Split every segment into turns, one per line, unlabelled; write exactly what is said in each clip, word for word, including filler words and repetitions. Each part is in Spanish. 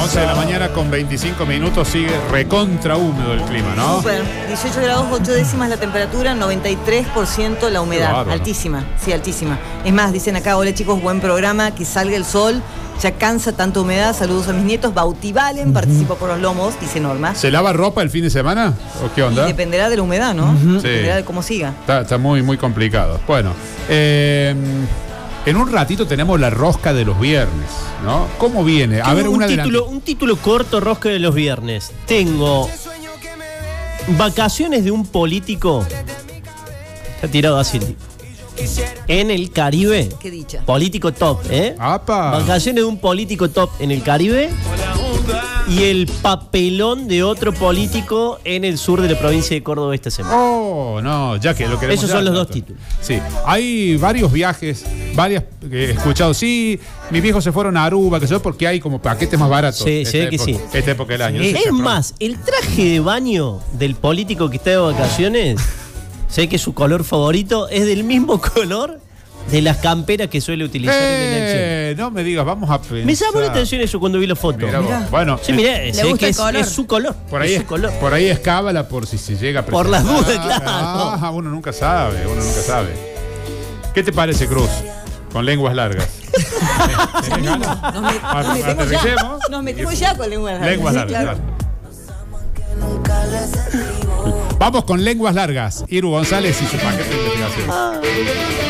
once de la mañana con veinticinco minutos, sigue recontra húmedo el clima, ¿no?
Súper, dieciocho grados, ocho décimas la temperatura, noventa y tres por ciento la humedad.
Bárbaro.
Altísima, sí, altísima. Es más, dicen acá, hola chicos, buen programa, que salga el sol, ya cansa tanta humedad, saludos a mis nietos, Bautivalen, uh-huh. participo por los lomos, dice Norma.
¿Se lava ropa el fin de semana? ¿O qué onda?
Y dependerá de la humedad, ¿no?
Uh-huh.
Dependerá
sí.
de cómo siga.
Está, está muy, muy complicado. Bueno, eh... en un ratito tenemos la rosca de los viernes, ¿no? ¿Cómo viene? A ver,
un
una
título, un título corto, rosca de los viernes. Tengo vacaciones de un político. Está tirado así. En el Caribe.
Qué dicha.
Político top, ¿eh?
¡Apa!
Vacaciones de un político top en el Caribe. Y el papelón de otro político en el sur de la provincia de Córdoba esta semana.
Oh, no, ya que lo queremos.
Esos
ya,
son los
¿no?
dos títulos.
Sí, hay varios viajes, varias que he escuchado. Sí, mis viejos se fueron a Aruba, que yo, porque hay como paquetes más baratos.
Sí, se ve que sí.
Esta época del año.
Sí.
No sé
Es
si
más, el traje de baño del político que está de vacaciones, sé que su color favorito es del mismo color de las camperas que suele utilizar
eh,
en elección.
No me digas, vamos a pensar.
Me llamó la atención eso cuando vi la foto.
Mirá vos.
Mirá.
Bueno,
sí, mirá, sé
gusta
que
el
es,
color.
es su color.
Por ahí,
es
es,
su color.
por ahí es cábala por si se llega a
Por las
presentar.
dudas, claro.
Ah, uno nunca sabe, uno nunca sabe. ¿Qué te parece, Cruz? Con lenguas largas.
Ya mismo, nos, me- nos metemos ya, nos metemos ya con lenguas largas.
Lenguas
Sí,
largas,
claro.
claro. Vamos con lenguas largas. Iru González y su paquete de investigación.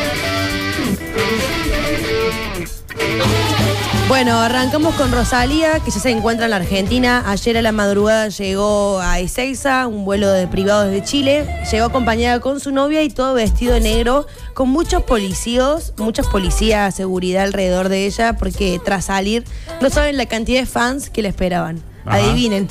Bueno, arrancamos con Rosalía, que ya se encuentra en la Argentina. Ayer a la madrugada llegó a Ezeiza, un vuelo de privado desde Chile. Llegó acompañada con su novia y todo vestido de negro, con muchos policías, muchas policías de seguridad alrededor de ella, porque tras salir no saben la cantidad de fans que la esperaban.
Ajá.
Adivinen.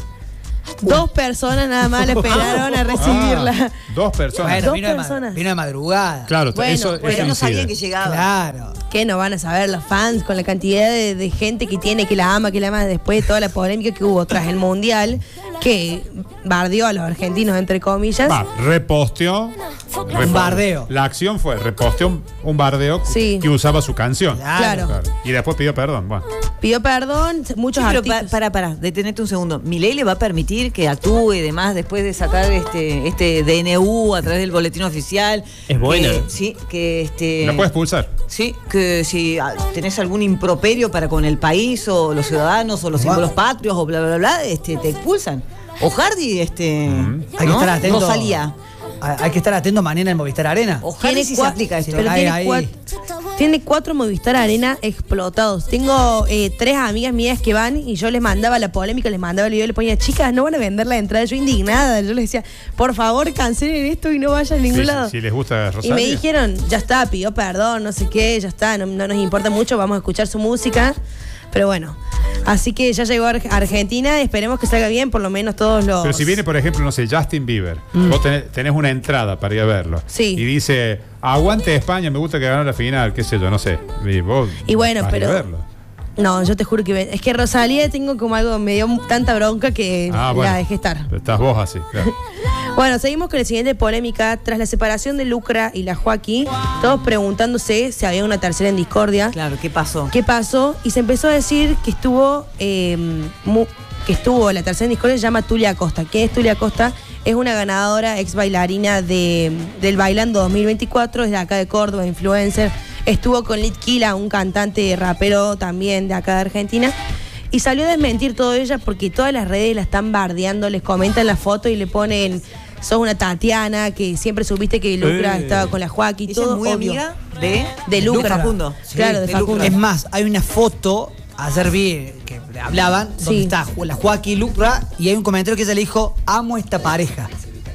Dos personas nada más la esperaron a recibirla.
Ah, dos personas.
Bueno,
Dos
vino, de
personas.
ma- vino de madrugada.
Claro,
Bueno,
eso,
pero
eso
no
incide.
sabían que llegaba.
Claro.
¿Qué no van a saber los fans con la cantidad de, de gente que tiene, que la ama, que la ama después de toda la polémica que hubo tras el Mundial, que bardeó a los argentinos, entre comillas?
Va, reposteó.
Un bardeo.
La acción fue reposteó un, un bardeo
Sí.
que usaba su canción.
Claro.
Y después pidió perdón. Bueno.
Pidió perdón, muchos
Sí, pero
artistas.
pa- para, para, detenete un segundo. ¿Milei le va a permitir que actúe y demás después de sacar este, este D N U a través del boletín oficial?
Es buena.
Que, sí, que este.
La puede expulsar.
Sí, que si ah, tenés algún improperio para con el país o los ciudadanos o los
Wow.
símbolos patrios o bla, bla, bla, este, te expulsan. O Hardy, este.
Hay que
¿no?
estar atento.
No salía.
Hay hay que estar atento mañana en Movistar Arena.
O Hardy sí se
cua-
aplica esto.
pero
Ahí,
tiene,
ahí.
cua- tiene cuatro Movistar Arena explotados. Tengo eh, tres amigas mías que van y yo les mandaba la polémica, les mandaba el video y les ponía, chicas, no van a vender la entrada. Yo indignada, yo les decía, por favor, cancelen esto y no vayan a ningún
Sí,
lado.
si les gusta
Y
Rosalía.
me dijeron, ya está, pidió perdón, no sé qué, ya está, no, no nos importa mucho, vamos a escuchar su música. Pero bueno, así que ya llegó a Ar- Argentina, esperemos que salga bien, por lo menos todos los...
Pero si viene, por ejemplo, no sé, Justin Bieber, vos tenés, tenés una entrada para ir a verlo.
Sí.
Y dice, aguante España, me gusta que ganó la final, qué sé yo, no sé. Y vos
Y bueno,
vas a ir a
pero-
verlo.
No, yo te juro que... ve- Es que Rosalía tengo como algo, me dio tanta bronca que
Ah, bueno.
la dejé estar.
Pero estás vos así, claro.
Bueno, seguimos con la siguiente polémica. Tras la separación de Lucra y la Joaquín, todos preguntándose si había una tercera en discordia.
Claro, ¿qué pasó?
¿Qué pasó? Y se empezó a decir que estuvo eh, mu- que estuvo la tercera en discordia, se llama Tulia Acosta. ¿Quién es Tulia Acosta? Es una ganadora, ex bailarina de, del Bailando dos mil veinticuatro, es de acá de Córdoba, influencer. Estuvo con Litkila, un cantante rapero también de acá de Argentina. Y salió a desmentir todo ella porque todas las redes la están bardeando, les comentan la foto y le ponen, sos una Tatiana, que siempre supiste que Lucra
Eh.
estaba con la Joaquín.
Ella
Todo
es muy
obvio.
amiga de,
De Lucra.
Facundo.
Claro, de Facundo.
Es más, hay una foto, ayer vi que hablaban, donde
Sí.
está la Joaquín Lucra y hay un comentario que ella le dijo, amo esta pareja.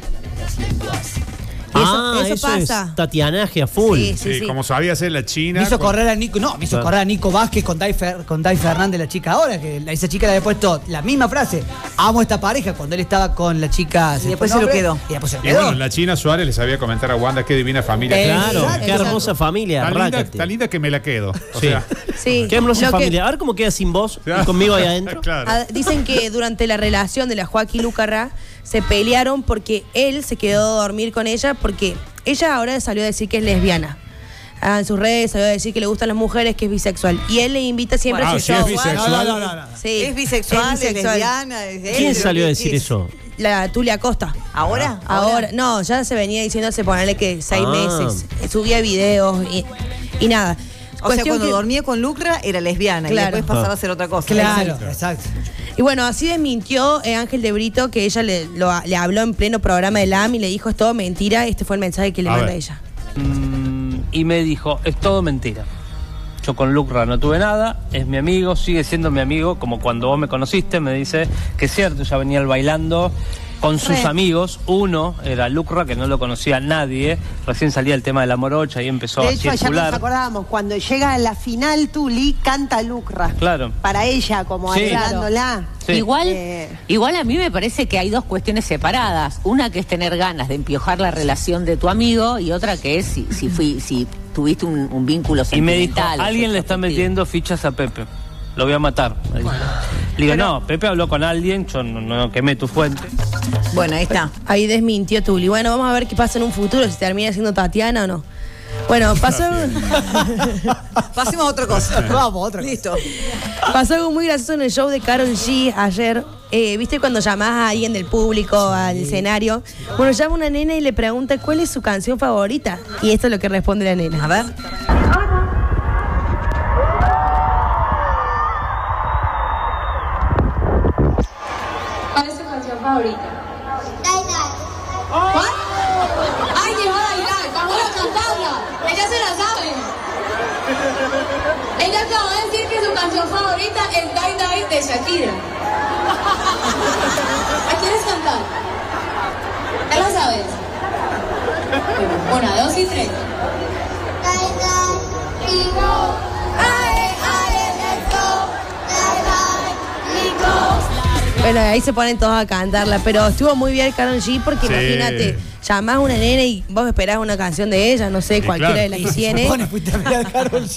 Eso-
ah,
eso
eso,
pasa.
es tatianaje a full.
Sí,
Sí,
sí, sí.
como sabía hacer la China.
Me hizo
con-
correr a Nico, no, me hizo
Claro.
correr a Nico Vázquez con Dai, Fer- con Dai Fernández, la chica ahora, que la- esa chica le había puesto la misma frase, amo esta pareja, cuando él estaba con la chica.
Y después
fue
se lo
nombre,
quedó.
Y después se lo
Y
quedó.
bueno, la China Suárez les sabía comentar a Wanda qué divina familia.
Eh,
Claro,
Exacto,
qué
exacto.
hermosa familia,
Tan linda,
arráncate.
tan linda que me la quedo. O
Sí.
sea,
Sí.
Qué hermosa
Lo que-
familia. A ver cómo queda sin vos y conmigo ahí adentro.
claro.
Ah, dicen que durante la relación de la Joaquín Lucarra se pelearon porque él se quedó a dormir con ella porque ella ahora salió a decir que es lesbiana. ah, en sus redes salió a decir que le gustan las mujeres, que es bisexual. Y él le invita siempre
Bueno,
a
ah,
su
sí, es
show.
bisexual.
No, no, no, no.
Sí,
Es bisexual, es,
bisexual.
lesbiana. Es
¿Quién
hetero,
salió a
¿qué
decir
es?
eso?
La Tulia Costa.
¿Ahora?
Ahora, no, ya se venía diciendo hace ponerle que seis
Ah.
meses. Subía videos y, y nada.
O sea,
Cuestión
cuando
que-
dormía con Lucra era lesbiana
Claro.
y después pasaba a ser otra cosa.
Claro, exacto.
Y bueno, así desmintió eh, Ángel de Brito que ella le, lo- le habló en pleno programa de L A M y le dijo es todo mentira. Este fue el mensaje que le
A
manda
ver.
ella.
Mm, y me dijo, es todo mentira. Yo con Lucra no tuve nada, es mi amigo, sigue siendo mi amigo, como cuando vos me conociste, me dice que es cierto, ya venía él bailando con sus
Re.
amigos. Uno era Lucra, que no lo conocía nadie, recién salía el tema de la morocha y empezó
De
a
hecho, ayer nos
circular.
acordábamos, cuando llega a la final, Tuli canta Lucra.
Claro.
Para ella, como
Sí.
arreglándola.
Sí.
Igual,
Eh.
igual a mí me parece que hay dos cuestiones separadas. Una que es tener ganas de empiojar la relación de tu amigo y otra que es si, si, fui, si tuviste un, un vínculo
Y me dijo,
sentimental. o
alguien le está
afectivo.
metiendo fichas a Pepe, lo voy a matar. me dijo. Le digo, no, Pepe habló con alguien, yo no, no quemé tu fuente.
Bueno, ahí está.
Ahí desmintió Tuli. Bueno, vamos a ver qué pasa en un futuro, si termina siendo Tatiana o no. Bueno, pasó,
Pasemos a otra cosa.
Vamos, otra cosa.
Listo.
pasó algo muy gracioso en el show de Karol G ayer. Eh, ¿Viste cuando llamás a alguien del público al escenario? Bueno, llama una nena y le pregunta cuál es su canción favorita. Y esto es lo que responde la nena.
A ver.
¿Cuál es tu canción favorita? ¿Cuál? ¡Ay, que va a bailar! ¡Vamos a cantarla! ¡Ella se la sabe! Ella acaba de decir que su canción favorita es Die Die de Shakira. ¿La quieres cantar? ¿Ya la sabes? Una, dos y tres.
Bueno, ahí se ponen todos a cantarla, pero estuvo muy bien Karol G porque
Sí.
imagínate, llamás a una nena y vos esperás una canción de ella, no sé,
Sí,
cualquiera
claro.
de las
Y
que
se
tiene.
supone, fuiste a ver a Karol G.